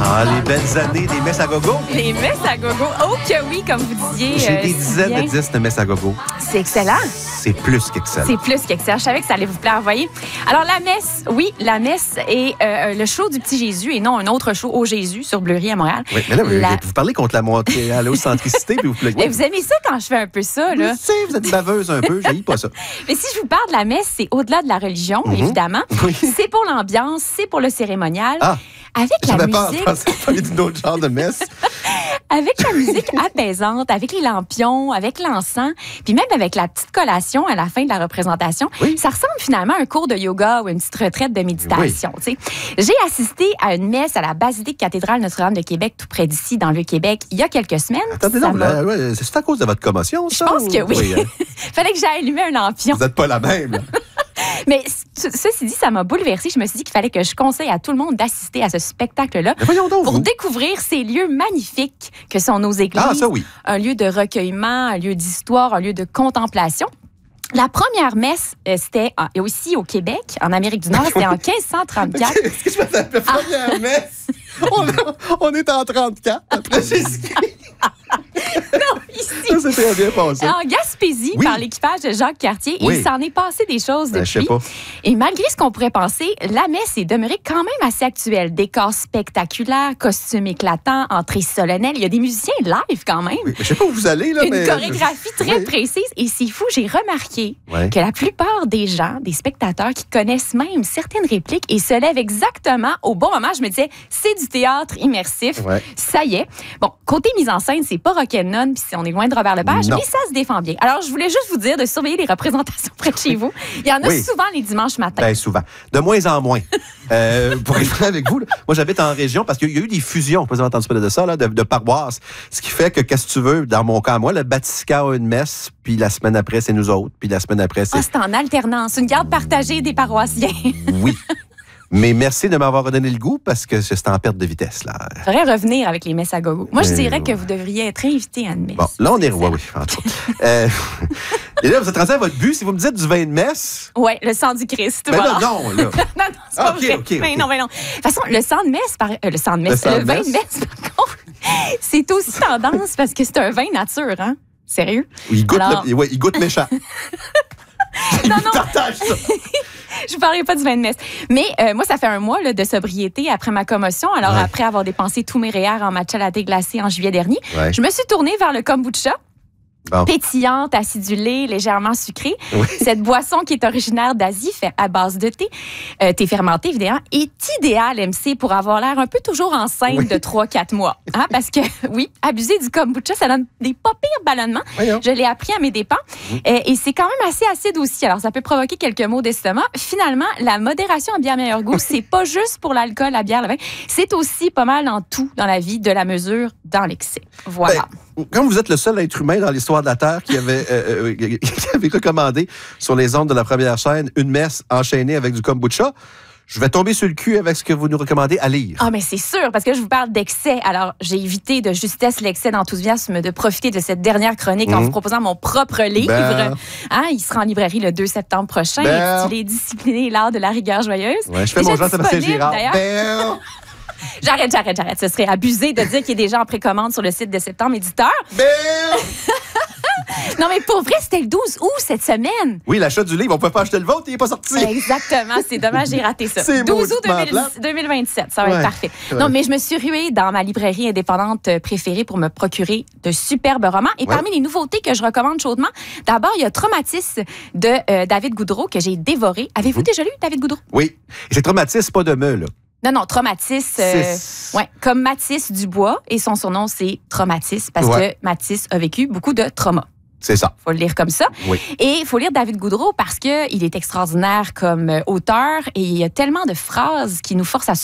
Ah, les belles années des messes à gogo. Les messes à gogo. Oh que oui, comme vous disiez. J'ai des dizaines de disques de messes à gogo. C'est excellent. C'est plus qu'excellent. C'est plus qu'excellent. Je savais que ça allait vous plaire, vous voyez. Alors, la messe, oui, la messe est le show du petit Jésus et non un autre show au Jésus sur Bleury à Montréal. Oui, mais là, vous parlez contre la montée à l'aucentricité, puis vous plaît. Mais vous aimez ça quand je fais un peu ça, là? Je sais, vous êtes baveuse un peu, j'haïs pas ça. Mais si je vous parle de la messe, c'est au-delà de la religion, évidemment. Oui. C'est pour l'ambiance, c'est pour le cérémonial. Ah! Avec la J'avais musique. pas pensé parler d'une autre genre de messe. Avec la musique apaisante, avec les lampions, avec l'encens, puis même avec la petite collation à la fin de la représentation, Oui. ça ressemble finalement à un cours de yoga ou une petite retraite de méditation. Tu sais. J'ai assisté à une messe à la basilique cathédrale Notre-Dame de Québec, tout près d'ici, dans le Québec, il y a quelques semaines. Attendez, non, c'est à cause de votre commotion, ça? Je pense que oui. Hein? Fallait que j'aille allumer un lampion. Vous n'êtes pas la même, là. Mais ceci dit, ça m'a bouleversée. Je me suis dit qu'il fallait que je conseille à tout le monde d'assister à ce spectacle-là Mais voyons donc, pour vous. découvrir ces lieux magnifiques que sont nos églises. Ah, ça oui. Un lieu de recueillement, un lieu d'histoire, un lieu de contemplation. La première messe, c'était aussi au Québec, en Amérique du Nord, c'était en 1534. Qu'est-ce que je faisais la première messe? On est en 34 après Jésus-Christ. Non, ici. Ça, c'est très bien passé. En Gaspésie, Oui. par l'équipage de Jacques Cartier, Oui. il s'en est passé des choses Ben, je sais depuis. pas. Et malgré ce qu'on pourrait penser, la messe est demeurée quand même assez actuelle. Décors spectaculaires, costumes éclatants, entrées solennelles. Il y a des musiciens live quand même. Oui, je sais pas où vous allez, là, Une mais... chorégraphie très Oui. précise. Et c'est fou, j'ai remarqué Ouais. que la plupart des gens, des spectateurs qui connaissent même certaines répliques et se lèvent exactement au bon moment, je me disais, c'est du théâtre immersif. Ouais. Ça y est. Bon, côté mise en scène, c'est pas rock'n'none, puis on est loin de Robert Lepage, Non. mais ça se défend bien. Alors, je voulais juste vous dire de surveiller les représentations près de chez vous. Il y en a Oui. souvent les dimanches matins. Bien souvent. De moins en moins. Pour être franc avec vous, là, moi, j'habite en région parce qu'il y a eu des fusions, vous avez entendu parler de ça, là, de paroisses. Ce qui fait que, qu'est-ce que tu veux, dans mon cas, moi, le Batisca a une messe, puis la semaine après, c'est nous autres, puis la semaine après, c'est... Ah, c'est en alternance, une garde partagée des paroissiens. Oui. Mais merci de m'avoir redonné le goût parce que c'est en perte de vitesse, là. Faudrait revenir avec les messes à gogo. Moi, je dirais que vous devriez être invité à une messe. Bon, là, on est... Oui, en tout cas. Et là, vous êtes rendu à votre but. Si vous me dites du vin de messe... Oui, le sang du Christ. Ben voilà. là, non, là. non, c'est pas vrai. OK. Mais non. De toute façon, le sang de messe, le vin de messe, par contre, c'est aussi tendance parce que c'est un vin nature, hein? Sérieux? Il goûte, Alors- il goûte méchant. Non. Partage ça. Je ne parlerai pas du vin de messe. Mais moi, ça fait un mois là, de sobriété après ma commotion. Alors, Ouais. après avoir dépensé tous mes REER en matcha latte glacé en juillet dernier, Ouais. je me suis tournée vers le kombucha. Bon. Pétillante, acidulée, légèrement sucrée. Oui. Cette boisson qui est originaire d'Asie, fait à base de thé, thé fermenté évidemment, est idéale, MC, pour avoir l'air un peu toujours enceinte Oui. de 3-4 mois. Hein? Parce que, oui, abuser du kombucha, ça donne des pas pires ballonnements. Voyons. Je l'ai appris à mes dépens. Et c'est quand même assez acide aussi. Alors, ça peut provoquer quelques maux d'estomac. Finalement, la modération à bien meilleur goût, c'est pas juste pour l'alcool, la bière, le vin. C'est aussi pas mal dans tout dans la vie, de la mesure dans l'excès. Voilà. Comme vous êtes le seul être humain dans l'histoire de la Terre qui avait recommandé sur les ondes de la première chaîne une messe enchaînée avec du kombucha, je vais tomber sur le cul avec ce que vous nous recommandez à lire. Ah, mais c'est sûr, parce que je vous parle d'excès. Alors, j'ai évité de justesse l'excès d'enthousiasme, de profiter de cette dernière chronique en vous proposant mon propre livre. Ben. Hein, il sera en librairie le 2 septembre prochain, Ben. intitulé Discipliné l'art de la rigueur joyeuse. Ouais, je fais Déjà mon Jean-Sébastien disponible, Girard. d'ailleurs. Ben, J'arrête. Ce serait abusé de dire qu'il est déjà en précommande sur le site de Septembre Éditeur. ben. Non, mais pour vrai, c'était le 12 août cette semaine. Oui, l'achat du livre, on ne peut pas acheter le vôtre, il n'est pas sorti. Exactement, c'est dommage, j'ai raté ça. C'est 12 août mauditement plate. 2027, ça va Ouais, être parfait. ouais. Non, mais je me suis ruée dans ma librairie indépendante préférée pour me procurer de superbes romans. Et Ouais. parmi les nouveautés que je recommande chaudement, d'abord, il y a Traumatis de David Goudreau que j'ai dévoré. Avez-vous déjà lu David Goudreau? Oui. Et c'est traumatisme, c'est pas de me, là. Non, Traumatis, C'est- ouais, comme Mathis Dubois, et son surnom, c'est Traumatis, parce Ouais. que Mathis a vécu beaucoup de traumas. C'est ça. Faut le lire comme ça. Oui. Et il faut lire David Goudreau parce qu'il est extraordinaire comme auteur et il y a tellement de phrases qui nous forcent à